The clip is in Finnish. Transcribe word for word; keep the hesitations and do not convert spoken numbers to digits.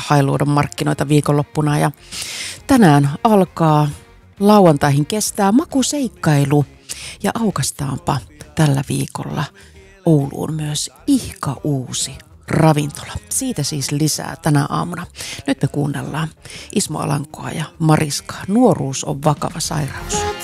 Hailuodon markkinoita viikonloppuna ja tänään alkaa lauantaihin kestää makuseikkailu ja aukastaanpa tällä viikolla Ouluun myös ihka uusi ravintola. Siitä siis lisää tänä aamuna. Nyt me kuunnellaan Ismo Alankoa ja Mariskaa. Nuoruus on vakava sairaus.